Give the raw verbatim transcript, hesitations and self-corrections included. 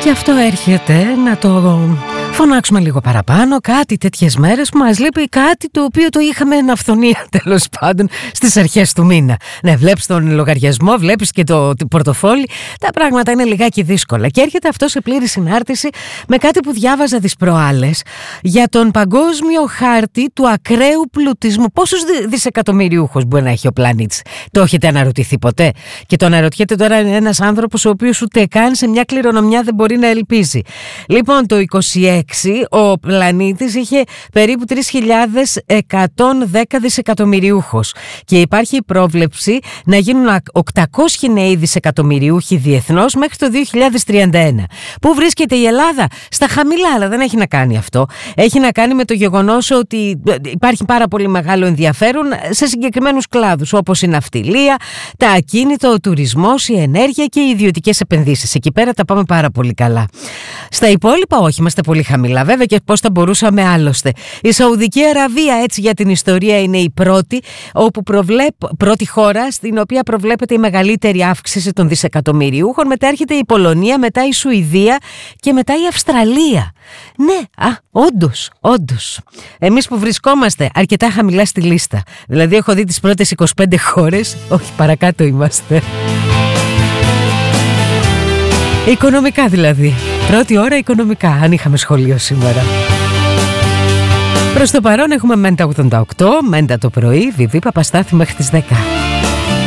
Και αυτό έρχεται να το φωνάξουμε λίγο παραπάνω. Κάτι τέτοιες μέρες που μας λείπει, κάτι το οποίο το είχαμε εν αυθονία τέλος πάντων στις αρχές του μήνα. Ναι, βλέπεις τον λογαριασμό, βλέπεις και το, το πορτοφόλι. Τα πράγματα είναι λιγάκι δύσκολα. Και έρχεται αυτό σε πλήρη συνάρτηση με κάτι που διάβαζα τις προάλλες για τον παγκόσμιο χάρτη του ακραίου πλουτισμού. Πόσους δισεκατομμυριούχους μπορεί να έχει ο πλανήτης? Το έχετε αναρωτηθεί ποτέ? Και το αναρωτιέται τώρα ένας άνθρωπος ο οποίος ούτε καν σε μια κληρονομιά δεν μπορεί να ελπίζει. Λοιπόν, το είκοσι έξι ο πλανήτης είχε περίπου τρεις χιλιάδες εκατόν δέκα δισεκατομμυριούχους και υπάρχει η πρόβλεψη να γίνουν οκτακόσιοι νέοι δισεκατομμυριούχοι διεθνώς μέχρι το δύο χιλιάδες τριάντα ένα. Πού βρίσκεται η Ελλάδα? Στα χαμηλά, αλλά δεν έχει να κάνει αυτό. Έχει να κάνει με το γεγονός ότι υπάρχει πάρα πολύ μεγάλο ενδιαφέρον σε συγκεκριμένους κλάδους, όπως η ναυτιλία, τα ακίνητα, ο τουρισμός, η ενέργεια και οι ιδιωτικές επενδύσεις. Εκεί πέρα τα πάμε πάρα πολύ καλά. Στα υπόλοιπα όχι, είμαστε πολύ χαμηλά βέβαια, και πώς θα μπορούσαμε άλλωστε. Η Σαουδική Αραβία, έτσι για την ιστορία, είναι η πρώτη, όπου προβλέπ, πρώτη χώρα στην οποία προβλέπεται η μεγαλύτερη αύξηση των δισεκατομμυριούχων. Μετά έρχεται η Πολωνία, μετά η Σουηδία και μετά η Αυστραλία. Ναι, α, όντως, όντως. Εμείς που βρισκόμαστε αρκετά χαμηλά στη λίστα. Δηλαδή έχω δει τις πρώτες είκοσι πέντε χώρες, όχι παρακάτω είμαστε. Οικονομικά δηλαδή. Πρώτη ώρα οικονομικά, αν είχαμε σχολείο σήμερα. Προς το παρόν έχουμε Μέντα ογδόντα οκτώ, Μέντα το πρωί, Βιβί Παπαστάθη μέχρι τις δέκα.